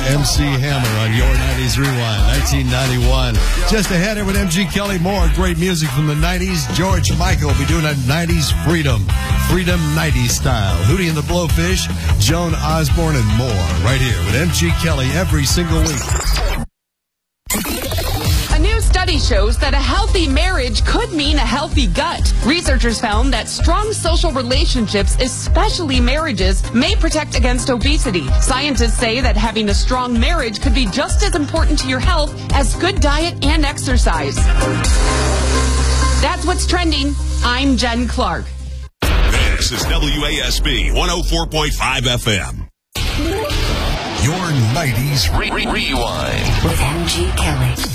MC Hammer on Your 90s Rewind, 1991. Just ahead here with MG Kelly, more great music from the 90s. George Michael will be doing a 90s Freedom 90s style. Hootie and the Blowfish, Joan Osborne, and more right here with MG Kelly every single week. A new study shows that a healthy marriage could mean a healthy gut. Researchers found that strong social relationships, especially marriages, may protect against obesity. Scientists say that having a strong marriage could be just as important to your health as good diet and exercise. That's what's trending. I'm Jen Clark. This is WASB 104.5 FM. Your 90s Rewind with MG Kelly.